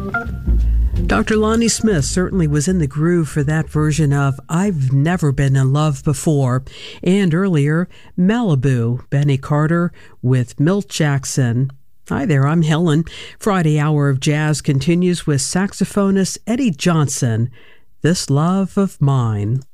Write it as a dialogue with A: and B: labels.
A: Dr. Lonnie Smith certainly was in the groove for that version of I've Never Been in Love Before. And earlier, Malibu, Benny Carter with Milt Jackson. Hi there, I'm Helen. Friday Hour of Jazz continues with saxophonist Eddie Johnson, This Love of Mine.